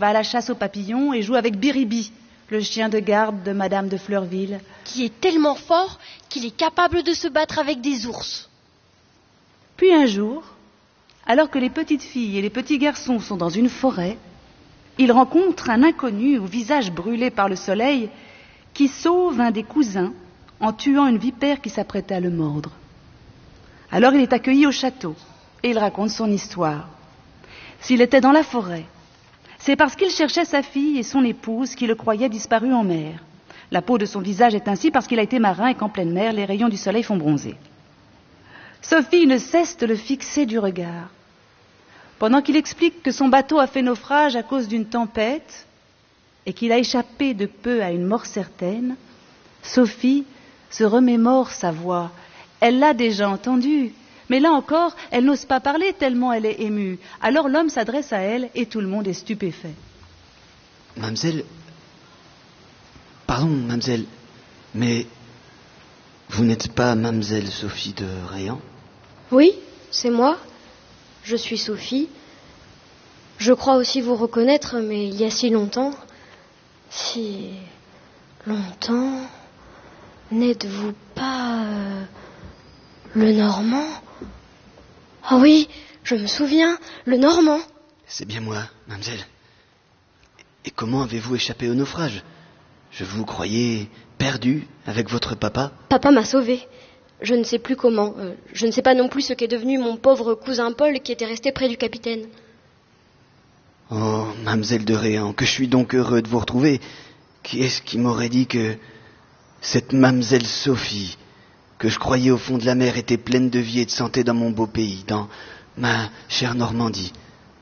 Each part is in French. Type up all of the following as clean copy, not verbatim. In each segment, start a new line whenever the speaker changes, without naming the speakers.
va à la chasse aux papillons et joue avec Biribi, le chien de garde de Madame de Fleurville.
Qui est tellement fort qu'il est capable de se battre avec des ours.
Puis un jour, alors que les petites filles et les petits garçons sont dans une forêt, ils rencontrent un inconnu au visage brûlé par le soleil qui sauve un des cousins en tuant une vipère qui s'apprêtait à le mordre. Alors il est accueilli au château et il raconte son histoire. S'il était dans la forêt, c'est parce qu'il cherchait sa fille et son épouse qui le croyaient disparu en mer. La peau de son visage est ainsi parce qu'il a été marin et qu'en pleine mer, les rayons du soleil font bronzer. Sophie ne cesse de le fixer du regard. Pendant qu'il explique que son bateau a fait naufrage à cause d'une tempête et qu'il a échappé de peu à une mort certaine, Sophie se remémore sa voix. Elle l'a déjà entendue, mais là encore, elle n'ose pas parler tellement elle est émue. Alors l'homme s'adresse à elle et tout le monde est stupéfait.
Mademoiselle... Pardon, mademoiselle, mais vous n'êtes pas mademoiselle Sophie de Réan?
Oui, c'est moi. Je suis Sophie. Je crois aussi vous reconnaître, mais il y a si longtemps. Si longtemps... N'êtes-vous pas le Normand? Ah oui, je me souviens, le Normand.
C'est bien moi, mademoiselle. Et comment avez-vous échappé au naufrage? Je vous croyais perdu avec votre papa.
Papa m'a sauvée. Je ne sais plus comment. Je ne sais pas non plus ce qu'est devenu mon pauvre cousin Paul qui était resté près du capitaine.
Oh, mademoiselle de Réan, que je suis donc heureux de vous retrouver. Qui est-ce qui m'aurait dit que cette mademoiselle Sophie, que je croyais au fond de la mer, était pleine de vie et de santé dans mon beau pays, dans ma chère Normandie?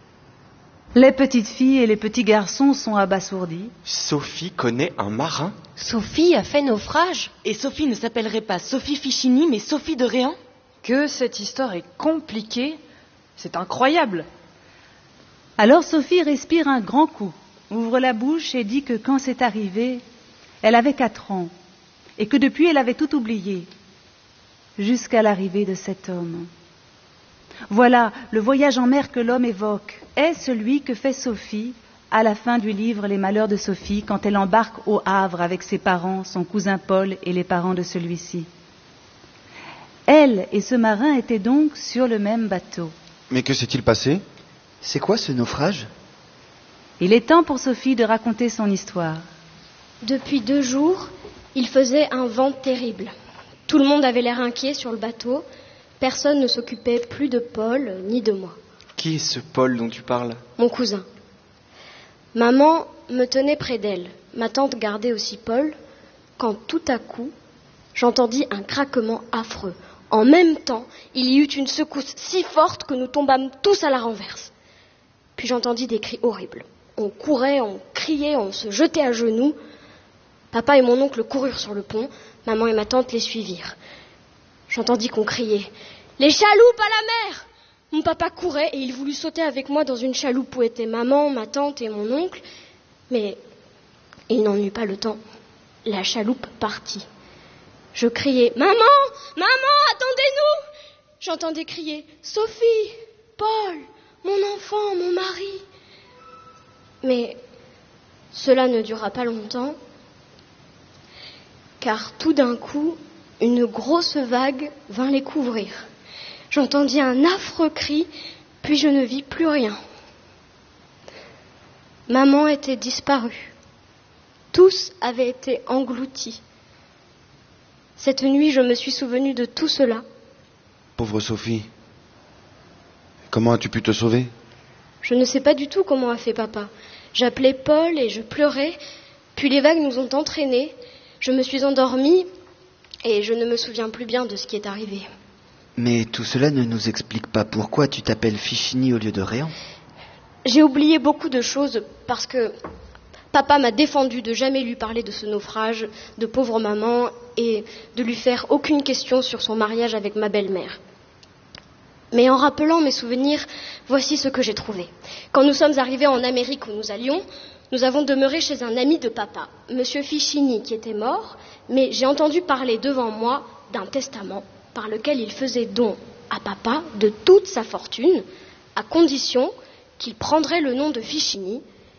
Les petites filles et les petits garçons sont abasourdis.
Sophie connaît un marin?
Sophie a fait naufrage?
Et Sophie ne s'appellerait pas Sophie Fichini, mais Sophie de Réan?
Que cette histoire est compliquée, c'est incroyable.
Alors Sophie respire un grand coup, ouvre la bouche et dit que quand c'est arrivé, elle avait 4 ans et que depuis elle avait tout oublié, jusqu'à l'arrivée de cet homme. Voilà, le voyage en mer que l'homme évoque est celui que fait Sophie à la fin du livre Les Malheurs de Sophie, quand elle embarque au Havre avec ses parents, son cousin Paul et les parents de celui-ci. Elle et ce marin étaient donc sur le même bateau.
Mais que s'est-il passé?
C'est quoi ce naufrage?
Il est temps pour Sophie de raconter son histoire.
Depuis 2 jours, il faisait un vent terrible. Tout le monde avait l'air inquiet sur le bateau. Personne ne s'occupait plus de Paul ni de moi.
Qui est ce Paul dont tu parles?
Mon cousin. Maman me tenait près d'elle. Ma tante gardait aussi Paul, quand tout à coup, j'entendis un craquement affreux. En même temps, il y eut une secousse si forte que nous tombâmes tous à la renverse. Puis j'entendis des cris horribles. On courait, on criait, on se jetait à genoux. Papa et mon oncle coururent sur le pont. Maman et ma tante les suivirent. J'entendis qu'on criait « Les chaloupes à la mer !» Mon papa courait et il voulut sauter avec moi dans une chaloupe où étaient maman, ma tante et mon oncle. Mais il n'en eut pas le temps. La chaloupe partit. Je criais « Maman, maman, attendez-nous !» J'entendais crier « Sophie, Paul, mon enfant, mon mari !» Mais cela ne dura pas longtemps, car tout d'un coup, une grosse vague vint les couvrir. J'entendis un affreux cri, puis je ne vis plus rien. Maman était disparue. Tous avaient été engloutis. Cette nuit, je me suis souvenue de tout cela.
Pauvre Sophie. Comment as-tu pu te sauver?
Je ne sais pas du tout comment a fait papa. J'appelais Paul et je pleurais, puis les vagues nous ont entraînés. Je me suis endormie et je ne me souviens plus bien de ce qui est arrivé.
Mais tout cela ne nous explique pas pourquoi tu t'appelles Fichini au lieu de Réan.
J'ai oublié beaucoup de choses parce que papa m'a défendu de jamais lui parler de ce naufrage, de pauvre maman, et de lui faire aucune question sur son mariage avec ma belle-mère. Mais en rappelant mes souvenirs, voici ce que j'ai trouvé. Quand nous sommes arrivés en Amérique où nous allions, nous avons demeuré chez un ami de papa, Monsieur Fichini, qui était mort, mais j'ai entendu parler devant moi d'un testament par lequel il faisait don à papa de toute sa fortune, à condition qu'il prendrait le nom de Fichini